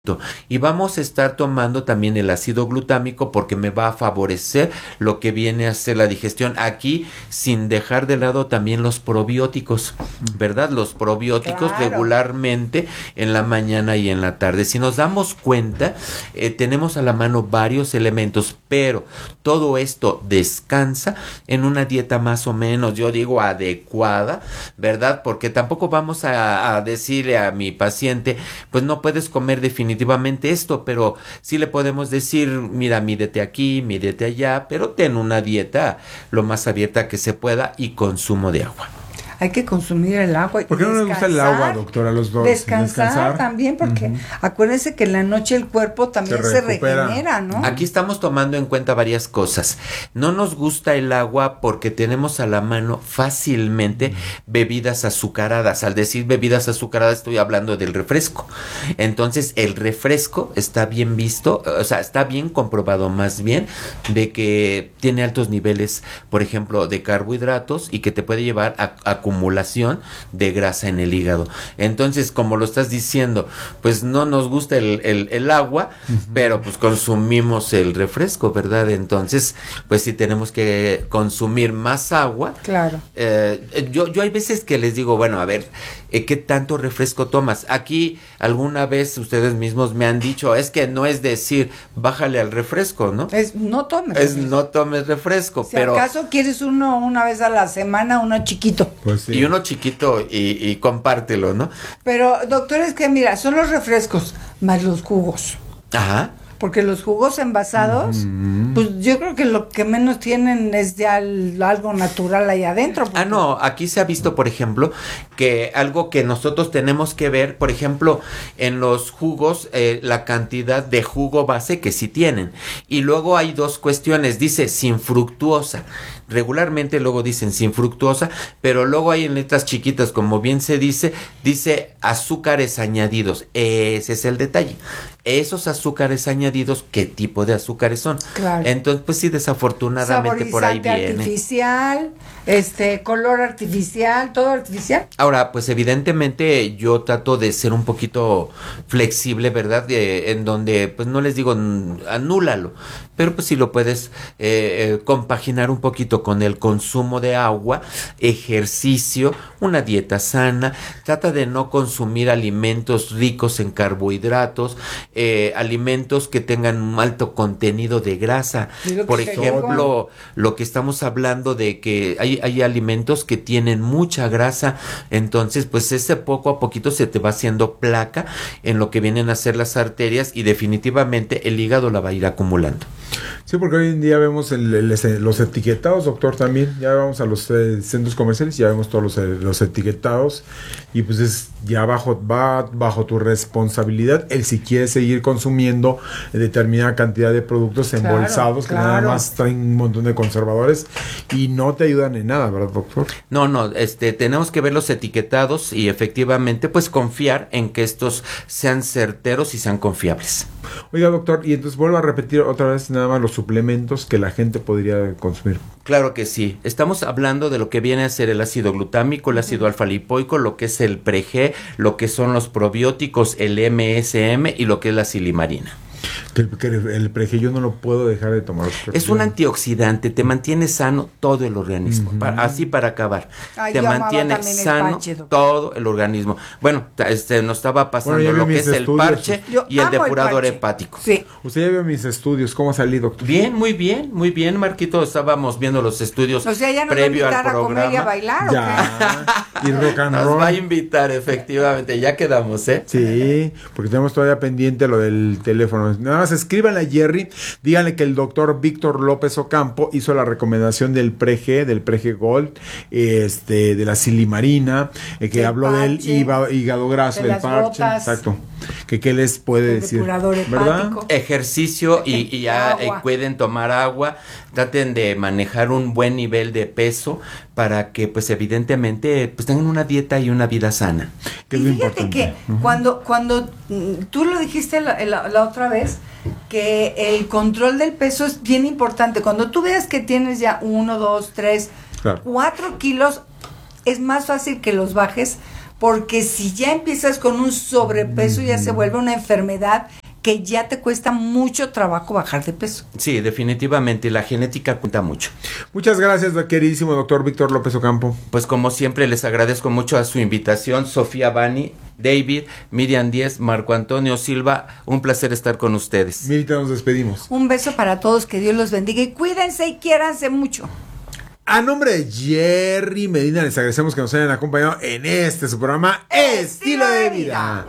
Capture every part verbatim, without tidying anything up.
Y vamos a estar tomando también el ácido glutámico porque me va a favorecer lo que viene a ser la digestión aquí, sin dejar de lado también los probióticos, ¿verdad? Los probióticos claro. regularmente en la mañana y en la tarde. Si nos damos cuenta, eh, tenemos a la mano varios elementos, pero todo esto descansa en una dieta más o menos, yo digo adecuada, ¿verdad? Porque tampoco vamos a, a decirle a mi paciente, pues no puedes comer definitivamente definitivamente esto, pero sí le podemos decir, mira, mídete aquí, mídete allá, pero ten una dieta lo más abierta que se pueda y consumo de agua. Hay que consumir el agua. ¿Por qué no les gusta el agua, doctora, a los dos? Descansar, descansar. también, porque uh-huh. acuérdense que en la noche el cuerpo también se, se regenera, ¿no? Aquí estamos tomando en cuenta varias cosas. No nos gusta el agua porque tenemos a la mano fácilmente bebidas azucaradas. Al decir bebidas azucaradas estoy hablando del refresco. Entonces el refresco está bien visto, o sea, está bien comprobado más bien de que tiene altos niveles, por ejemplo, de carbohidratos y que te puede llevar a, a acumulación de grasa en el hígado. Entonces, como lo estás diciendo, pues no nos gusta el, el, el agua, uh-huh. pero pues consumimos el refresco, ¿verdad? Entonces, pues sí tenemos que consumir más agua. Claro. Eh, yo, yo hay veces que les digo, bueno, a ver, eh, ¿qué tanto refresco tomas? Aquí alguna vez ustedes mismos me han dicho, es que no es decir, bájale al refresco, ¿no? Es no tomes. Es refresco. no tomes refresco, si pero... acaso quieres uno una vez a la semana, uno chiquito. Pues sí. Y uno chiquito y, y compártelo, ¿no? Pero, doctor, es que mira, son los refrescos más los jugos. Ajá. Porque los jugos envasados, mm. pues yo creo que lo que menos tienen es ya el, algo natural ahí adentro. Ah, no, aquí se ha visto, por ejemplo, que algo que nosotros tenemos que ver, por ejemplo, en los jugos, eh, la cantidad de jugo base que sí tienen. Y luego hay dos cuestiones, dice sin fructuosa. Regularmente luego dicen sin fructuosa, pero luego hay en letras chiquitas, como bien se dice, dice azúcares añadidos. Ese es el detalle. Esos azúcares añadidos, ¿qué tipo de azúcares son? Claro. Entonces, pues sí, desafortunadamente por ahí viene. Artificial, este, color artificial, todo artificial. Ahora, pues evidentemente yo trato de ser un poquito flexible, ¿verdad? De, en donde, pues no les digo anúlalo, pero pues si lo puedes eh, eh, compaginar un poquito con el consumo de agua, ejercicio, una dieta sana, trata de no consumir alimentos ricos en carbohidratos, eh, alimentos que tengan un alto contenido de grasa. Por ejemplo, lo que estamos hablando de que hay, hay alimentos que tienen mucha grasa, entonces pues ese poco a poquito se te va haciendo placa en lo que vienen a ser las arterias y definitivamente el hígado la va a ir acumulando. Sí, porque hoy en día vemos el, el, el, los etiquetados, doctor, también. Ya vamos a los eh, centros comerciales, ya vemos todos los, eh, los etiquetados y pues es ya bajo, va bajo tu responsabilidad el si quieres seguir consumiendo determinada cantidad de productos embolsados, claro, claro. que nada más traen un montón de conservadores y no te ayudan en nada, ¿verdad, doctor? No, no, este, tenemos que ver los etiquetados y efectivamente pues confiar en que estos sean certeros y sean confiables. Oiga, doctor, y entonces vuelvo a repetir otra vez nada más los suplementos que la gente podría consumir. Claro que sí. Estamos hablando de lo que viene a ser el ácido glutámico, el ácido alfa-lipoico, lo que es el pre-G, lo que son los probióticos, el M S M y lo que es la silimarina. Que el, que el pre-G yo no lo puedo dejar de tomar. Es un antioxidante, te mantiene sano todo el organismo, uh-huh. para, así para acabar. Ay, te mantiene sano el parche, todo el organismo. Bueno, este nos estaba pasando bueno, lo que es estudios. El parche yo y el depurador el hepático. Sí. Usted ya vio mis estudios, ¿cómo salí, doctor? Bien, muy bien, muy bien, Marquito, estábamos viendo los estudios o sea, ya nos previo va a al programa. A comer y a bailar, ya. ¿O qué? Y rock and nos roll. va a invitar, efectivamente, ya quedamos, ¿eh? Sí, porque tenemos todavía pendiente lo del teléfono. Nada más escríbanle a Jerry, díganle que el doctor Víctor López Ocampo hizo la recomendación del pre-G, del pre-G Gold, este, de la silimarina, eh, que el habló del hígado graso, del parche, botas, exacto. Que qué les puede decir, ¿verdad? Ejercicio y, y ya eh, pueden tomar agua, traten de manejar un buen nivel de peso para que pues evidentemente pues tengan una dieta y una vida sana. Que y fíjate que uh-huh. cuando cuando tú lo dijiste la, la, la otra vez que el control del peso es bien importante. Cuando tú veas que tienes ya uno, dos, tres, claro. cuatro kilos, es más fácil que los bajes porque si ya empiezas con un sobrepeso, ya se vuelve una enfermedad que ya te cuesta mucho trabajo bajar de peso. Sí, definitivamente, la genética cuenta mucho. Muchas gracias, queridísimo doctor Víctor López Ocampo. Pues como siempre les agradezco mucho a su invitación, Sofía Bani, David, Miriam Díez, Marco Antonio Silva, un placer estar con ustedes. Mirita, nos despedimos. Un beso para todos, que Dios los bendiga y cuídense y quiéranse mucho. A nombre de Jerry Medina, les agradecemos que nos hayan acompañado en este su programa Estilo de Vida.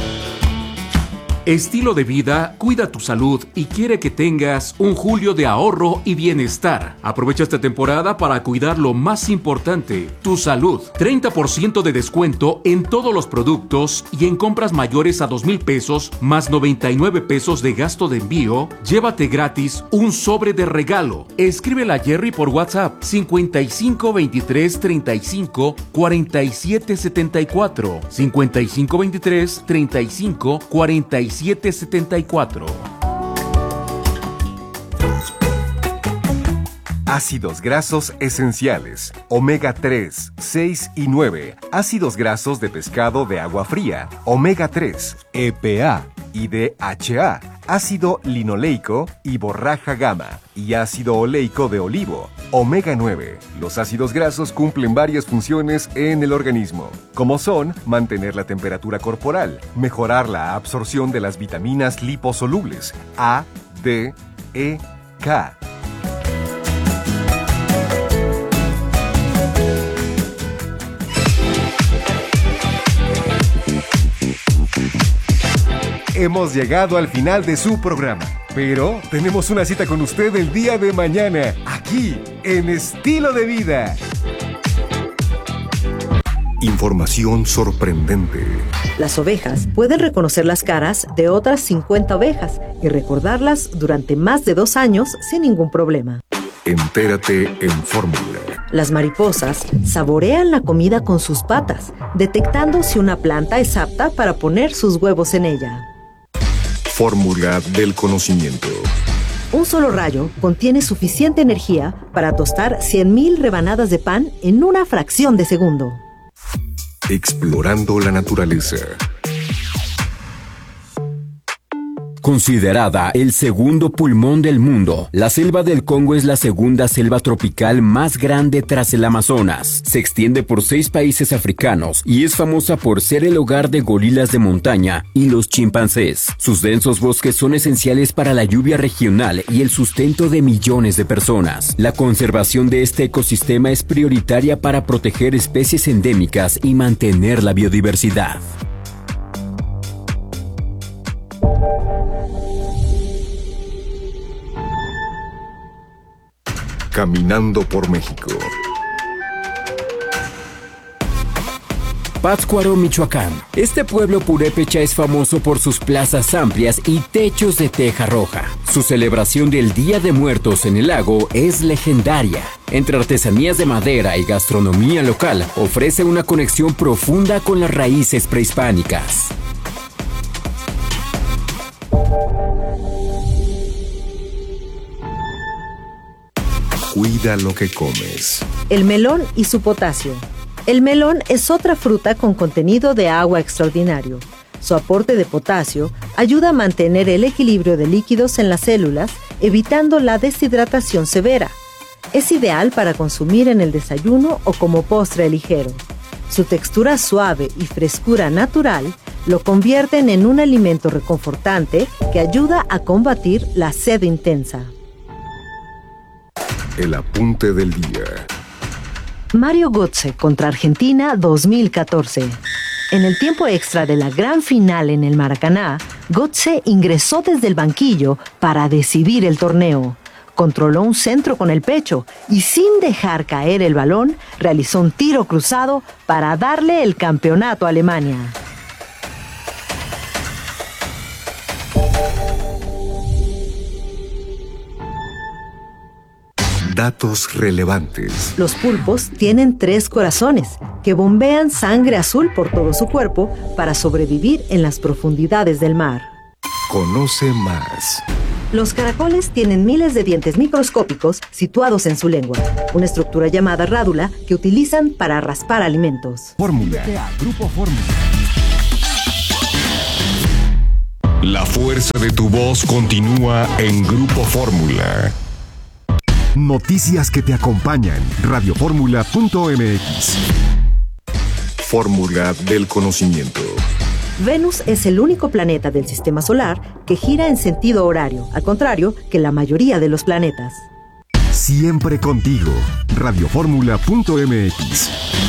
Estilo de Vida cuida tu salud y quiere que tengas un julio de ahorro y bienestar. Aprovecha esta temporada para cuidar lo más importante, tu salud. treinta por ciento de descuento en todos los productos y en compras mayores a dos mil pesos más noventa y nueve pesos de gasto de envío. Llévate gratis un sobre de regalo. Escríbele a Jerry por WhatsApp cincuenta y cinco veintitrés treinta y cinco cuarenta y siete setenta y cuatro cincuenta y cinco veintitrés treinta y cinco cuarenta y siete setenta y cuatro. Ácidos grasos esenciales, omega tres, seis y nueve, ácidos grasos de pescado de agua fría, omega tres, E P A y D H A, ácido linoleico y borraja gamma, y ácido oleico de olivo, omega nueve. Los ácidos grasos cumplen varias funciones en el organismo, como son mantener la temperatura corporal, mejorar la absorción de las vitaminas liposolubles A, D, E, K. Hemos llegado al final de su programa, pero tenemos una cita con usted el día de mañana, aquí, en Estilo de Vida. Información sorprendente. Las ovejas pueden reconocer las caras de otras cincuenta ovejas y recordarlas durante más de dos años sin ningún problema. Entérate en Fórmula. Las mariposas saborean la comida con sus patas, detectando si una planta es apta para poner sus huevos en ella. Fórmula del conocimiento. Un solo rayo contiene suficiente energía para tostar cien mil rebanadas de pan en una fracción de segundo. Explorando la naturaleza. Considerada el segundo pulmón del mundo, la selva del Congo es la segunda selva tropical más grande tras el Amazonas. Se extiende por seis países africanos y es famosa por ser el hogar de gorilas de montaña y los chimpancés. Sus densos bosques son esenciales para la lluvia regional y el sustento de millones de personas. La conservación de este ecosistema es prioritaria para proteger especies endémicas y mantener la biodiversidad. Caminando por México. Pátzcuaro, Michoacán. Este pueblo purépecha es famoso por sus plazas amplias y techos de teja roja. Su celebración del Día de Muertos en el lago es legendaria. Entre artesanías de madera y gastronomía local, ofrece una conexión profunda con las raíces prehispánicas. Cuida lo que comes. El melón y su potasio. El melón es otra fruta con contenido de agua extraordinario. Su aporte de potasio ayuda a mantener el equilibrio de líquidos en las células, evitando la deshidratación severa. Es ideal para consumir en el desayuno o como postre ligero. Su textura suave y frescura natural lo convierten en un alimento reconfortante que ayuda a combatir la sed intensa. El apunte del día. Mario Götze contra Argentina dos mil catorce. En el tiempo extra de la gran final en el Maracaná, Götze ingresó desde el banquillo para decidir el torneo. Controló un centro con el pecho y sin dejar caer el balón, realizó un tiro cruzado para darle el campeonato a Alemania. Datos relevantes. Los pulpos tienen tres corazones que bombean sangre azul por todo su cuerpo para sobrevivir en las profundidades del mar. Conoce más. Los caracoles tienen miles de dientes microscópicos situados en su lengua, una estructura llamada rádula que utilizan para raspar alimentos. Fórmula. Grupo Fórmula. La fuerza de tu voz continúa en Grupo Fórmula. Noticias que te acompañan. radio fórmula punto m x. Fórmula del conocimiento. Venus es el único planeta del sistema solar que gira en sentido horario, al contrario que la mayoría de los planetas. Siempre contigo. radio fórmula punto m x.